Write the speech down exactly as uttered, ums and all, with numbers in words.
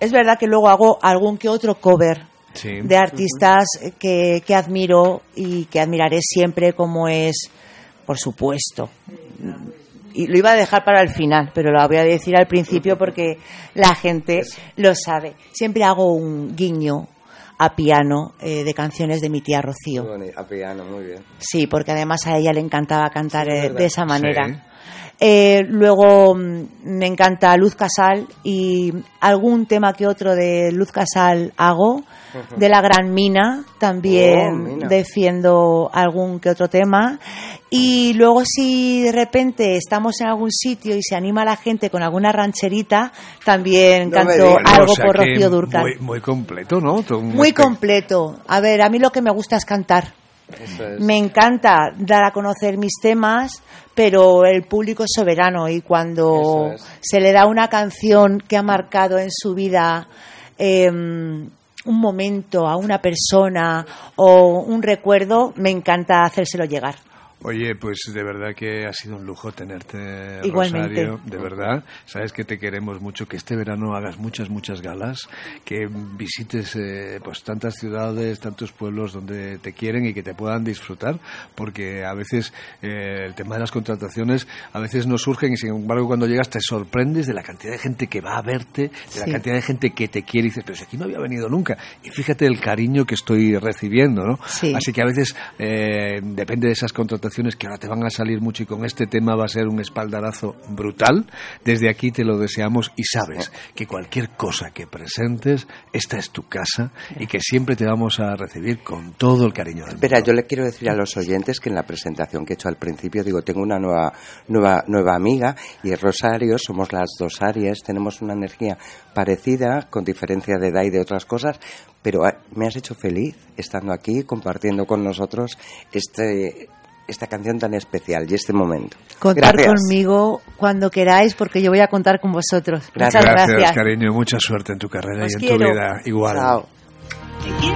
es verdad que luego hago algún que otro cover sí. de artistas que, que admiro y que admiraré siempre, como es, por supuesto, y lo iba a dejar para el final, pero lo voy a decir al principio porque la gente lo sabe. Siempre hago un guiño a piano eh, de canciones de mi tía Rocío. A piano, muy bien. Sí, porque además a ella le encantaba cantar sí, eh, de esa manera. Sí. Eh, luego me encanta Luz Casal y algún tema que otro de Luz Casal hago. De La Gran Mina también oh, Mina. defiendo algún que otro tema. Y luego si de repente estamos en algún sitio y se anima la gente con alguna rancherita, también no canto Bueno, algo o sea por que Rocío Dúrcal. Muy, muy completo, ¿no? Todo un Muy espe- completo. A ver, a mí lo que me gusta es cantar. Eso es. Me encanta dar a conocer mis temas, pero el público es soberano y cuando Eso es. se le da una canción que ha marcado en su vida eh, un momento a una persona o un recuerdo, me encanta hacérselo llegar. Oye, pues de verdad que ha sido un lujo tenerte, Igualmente. Rosario, de verdad. Sabes que te queremos mucho, que este verano hagas muchas, muchas galas, que visites eh, pues tantas ciudades, tantos pueblos donde te quieren y que te puedan disfrutar, porque a veces eh, el tema de las contrataciones a veces no surgen y sin embargo cuando llegas te sorprendes de la cantidad de gente que va a verte, de Sí. la cantidad de gente que te quiere y dices, pero si aquí no había venido nunca. Y fíjate el cariño que estoy recibiendo, ¿no? Sí. Así que a veces eh, depende de esas contrataciones que ahora te van a salir mucho y con este tema va a ser un espaldarazo brutal. Desde aquí te lo deseamos y sabes que cualquier cosa que presentes, esta es tu casa y que siempre te vamos a recibir con todo el cariño del Espera, mundo. yo le quiero decir a los oyentes que en la presentación que he hecho al principio, digo, tengo una nueva nueva nueva amiga y es Rosario, somos las dos Aries, tenemos una energía parecida, con diferencia de edad y de otras cosas, pero me has hecho feliz estando aquí, compartiendo con nosotros este... esta canción tan especial y este momento. Contar Gracias. conmigo cuando queráis porque yo voy a contar con vosotros. Gracias. Muchas Gracias, gracias. cariño, mucha suerte en tu carrera Os y en quiero. tu vida. Igual. Chao.